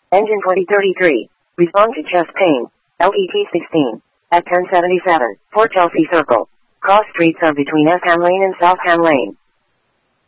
Engine 2033. Respond to chest pain. LET 16. At 1077. Port Chelsea Circle. Cross streets are between East Ham Lane and South Ham Lane.